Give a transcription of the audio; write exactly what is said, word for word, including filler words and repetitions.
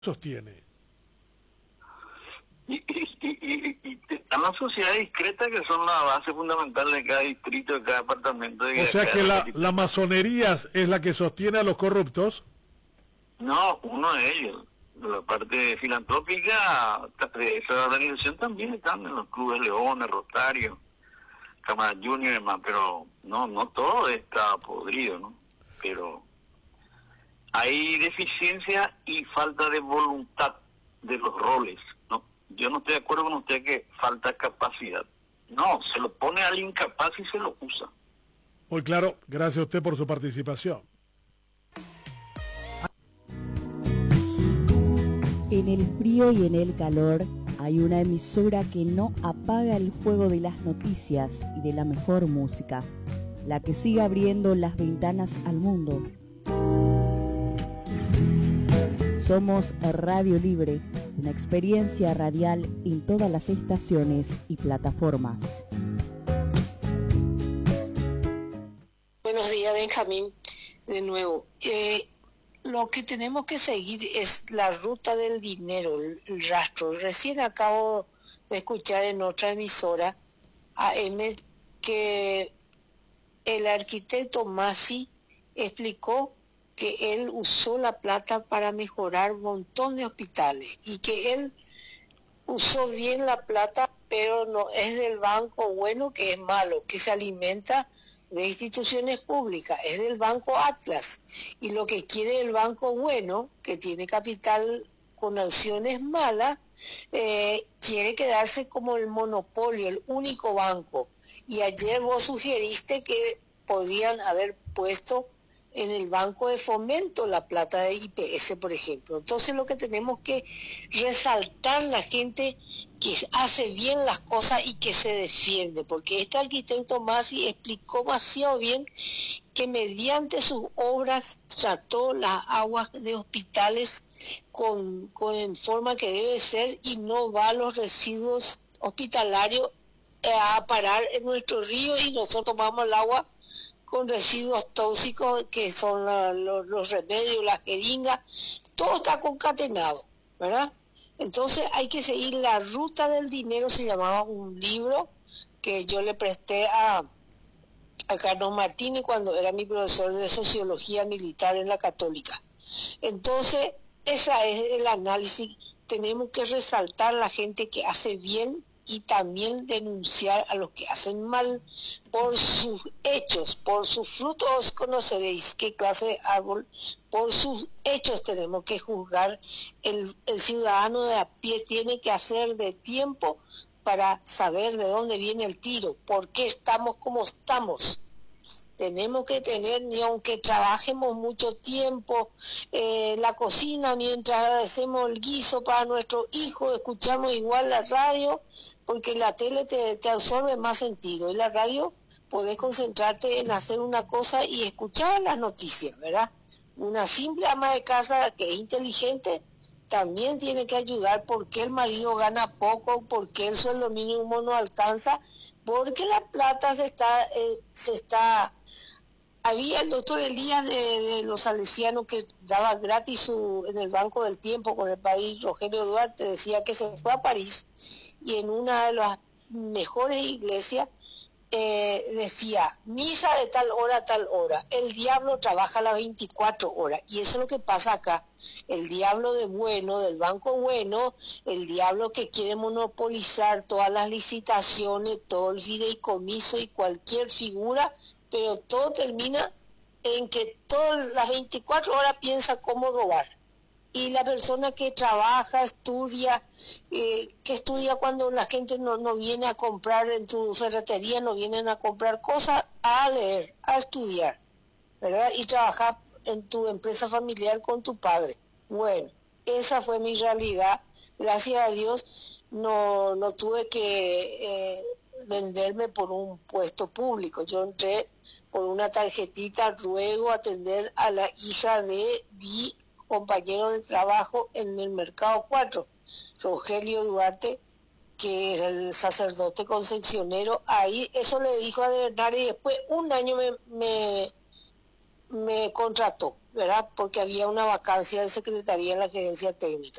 sostiene. Y, y, y, y, y están las sociedades discretas que son la base fundamental de cada distrito, de cada departamento. De o sea cada que la, la masonería es la que sostiene a los corruptos. No, uno de ellos. La parte filantrópica, esa organización también están en los clubes Leones, Rotario, Cámara Junior y demás, pero no, no todo está podrido, ¿no? Pero hay deficiencia y falta de voluntad de los roles, ¿no? Yo no estoy de acuerdo con usted que falta capacidad. No, se lo pone al incapaz y se lo usa. Muy claro, gracias a usted por su participación. En el frío y en el calor hay una emisora que no apaga el fuego de las noticias y de la mejor música, la que sigue abriendo las ventanas al mundo. Somos Radio Libre, una experiencia radial en todas las estaciones y plataformas. Buenos días, Benjamín, de nuevo. Eh, lo que tenemos que seguir es la ruta del dinero, el, el rastro. Recién acabo de escuchar en otra emisora, A M, que el arquitecto Masi explicó que él usó la plata para mejorar un montón de hospitales y que él usó bien la plata, pero no es del banco bueno que es malo, que se alimenta de instituciones públicas, es del Banco Atlas, y lo que quiere el banco bueno, que tiene capital con acciones malas, eh, quiere quedarse como el monopolio, el único banco. Y ayer vos sugeriste que podrían haber puesto en el Banco de Fomento la plata de I P S, por ejemplo. Entonces lo que tenemos que resaltar la gente que hace bien las cosas y que se defiende, porque este arquitecto Masi explicó demasiado bien que mediante sus obras trató las aguas de hospitales con, con en forma que debe ser y no va a los residuos hospitalarios a parar en nuestro río y nosotros tomamos el agua con residuos tóxicos que son la, los, los remedios, las jeringas, todo está concatenado, ¿verdad? Entonces hay que seguir la ruta del dinero, se llamaba un libro que yo le presté a, a Carlos Martínez cuando era mi profesor de sociología militar en la Católica. Entonces, ese es el análisis. Tenemos que resaltar a la gente que hace bien y también denunciar a los que hacen mal por sus hechos, por sus frutos conoceréis qué clase de árbol, por sus hechos tenemos que juzgar. El, el ciudadano de a pie tiene que hacer de tiempo para saber de dónde viene el tiro, por qué estamos como estamos. Tenemos que tener, ni aunque trabajemos mucho tiempo, eh, la cocina mientras hacemos el guiso para nuestros hijos, escuchamos igual la radio, porque la tele te, te absorbe más sentido. Y la radio podés concentrarte en hacer una cosa y escuchar las noticias, ¿verdad? Una simple ama de casa que es inteligente también tiene que ayudar porque el marido gana poco, porque el sueldo mínimo no alcanza, porque la plata se está... Eh, se está Había el doctor Elías de, de los salesianos que daba gratis su, en el Banco del Tiempo con el país, Rogelio Duarte, decía que se fue a París y en una de las mejores iglesias eh, decía, misa de tal hora a tal hora, el diablo trabaja las veinticuatro horas, y eso es lo que pasa acá. El diablo de bueno, del banco bueno, el diablo que quiere monopolizar todas las licitaciones, todo el fideicomiso y cualquier figura, pero todo termina en que todas las veinticuatro horas piensa cómo robar. Y la persona que trabaja, estudia, eh, que estudia cuando la gente no, no viene a comprar en tu ferretería, no vienen a comprar cosas, a leer, a estudiar, ¿verdad? Y trabajar en tu empresa familiar con tu padre. Bueno, esa fue mi realidad. Gracias a Dios no, no tuve que eh, venderme por un puesto público. Yo entré por una tarjetita, ruego atender a la hija de mi compañero de trabajo en el Mercado cuatro, Rogelio Duarte, que era el sacerdote concepcionero. Ahí eso le dijo a De Bernardi y después un año me, me, me contrató. ¿verdad? Porque había una vacancia de secretaría en la gerencia técnica.